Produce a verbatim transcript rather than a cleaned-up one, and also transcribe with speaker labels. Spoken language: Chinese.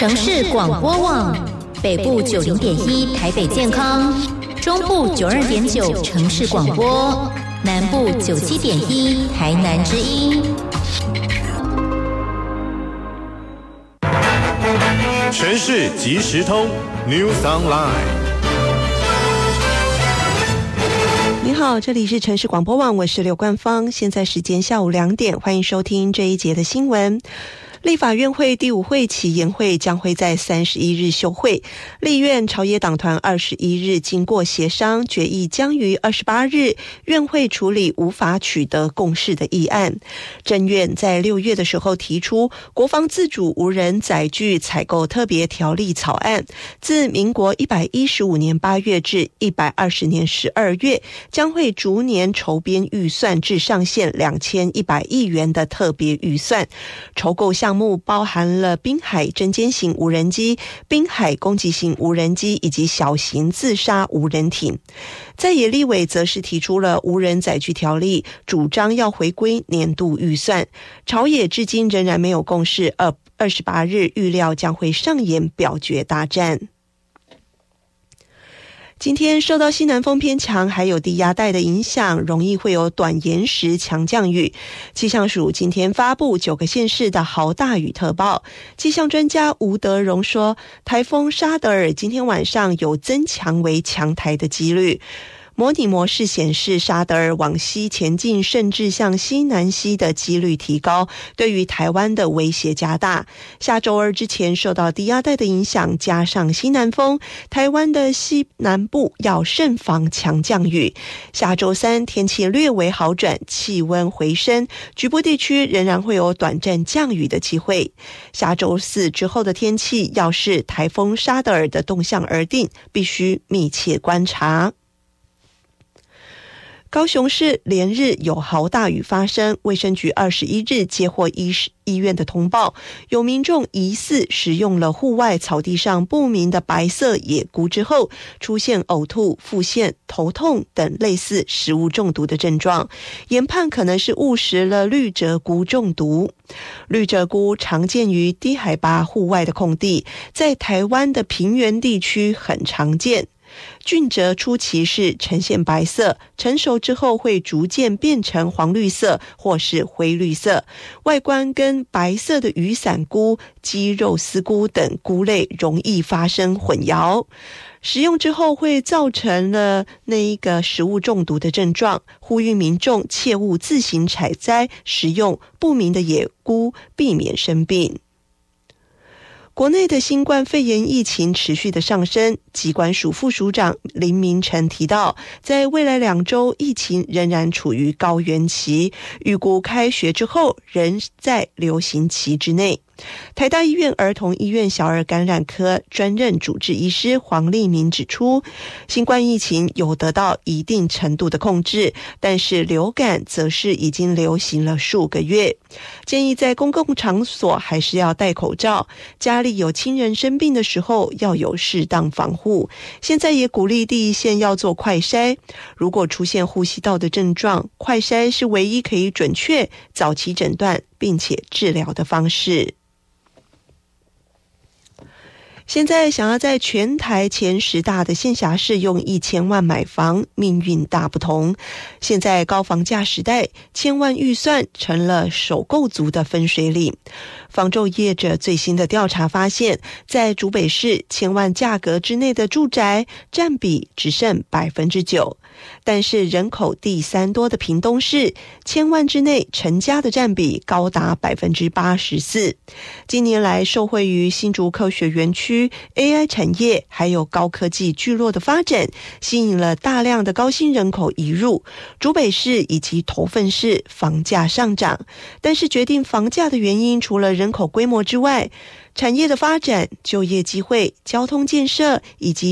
Speaker 1: 城市广播网，北部九零点一台北健康，中部九二点九城市广播，南部九七点一台南之音。
Speaker 2: 城市即时通 News Online。
Speaker 3: 你好，这里是城市广播网，我是刘冠芳，现在时间下午两点，欢迎收听这一节的新闻。立法院会第五会期研会将会在三十一日休会，立院朝野党团二十一日经过协商，决议将于二十八日院会处理无法取得共识的议案。政院在六月的时候提出国防自主无人载具采购特别条例草案，自民国一百一十五年八月至一百二十年十二月，将会逐年筹编预算至上限两千一百亿元的特别预算，筹购项目包含了滨海侦监型无人机、滨海攻击型无人机以及小型自杀无人艇。在野立委则是提出了无人载具条例，主张要回归年度预算。朝野至今仍然没有共识，而二十八日预料将会上演表决大战。今天受到西南风偏强还有低压带的影响，容易会有短延时强降雨。气象署今天发布九个县市的豪大雨特报。气象专家吴德荣说，台风沙德尔今天晚上有增强为强台的几率。模拟模式显示，沙德尔往西前进，甚至向西南西的几率提高，对于台湾的威胁加大。下周二之前受到低压带的影响，加上西南风，台湾的西南部要慎防强降雨。下周三天气略微好转，气温回升，局部地区仍然会有短暂降雨的机会。下周四之后的天气要视台风沙德尔的动向而定，必须密切观察。高雄市连日有豪大雨发生，卫生局二十一日接获医医院的通报，有民众疑似食用了户外草地上不明的白色野菇之后，出现呕吐、腹泻、头痛等类似食物中毒的症状，研判可能是误食了绿蜇菇中毒。绿蜇菇常见于低海拔户外的空地，在台湾的平原地区很常见。菌蜇初期是呈现白色，成熟之后会逐渐变成黄绿色或是灰绿色，外观跟白色的雨伞菇、鸡肉丝菇等菇类容易发生混淆，食用之后会造成了那一个食物中毒的症状，呼吁民众切勿自行采摘食用不明的野菇，避免生病。国内的新冠肺炎疫情持续的上升，疾管署副署长林明成提到，在未来两周疫情仍然处于高原期，预估开学之后仍在流行期之内。台大医院儿童医院小儿感染科专任主治医师黄立明指出，新冠疫情有得到一定程度的控制，但是流感则是已经流行了数个月，建议在公共场所还是要戴口罩，家里有亲人生病的时候要有适当防护。现在也鼓励第一线要做快筛，如果出现呼吸道的症状，快筛是唯一可以准确早期诊断并且治疗的方式。现在想要在全台前十大的县辖市用一千万买房，命运大不同。现在高房价时代，千万预算成了首购族的分水岭。房仲业者最新的调查发现，在竹北市千万价格之内的住宅占比只剩百分之九，但是人口第三多的屏东市，千万之内成家的占比高达百分之八十四。近年来，受惠于新竹科学园区、A I 产业还有高科技聚落的发展，吸引了大量的高薪人口移入。竹北市以及头份市房价上涨，但是决定房价的原因，除了人口规模之外，产业的发展、就业机会、交通建设以及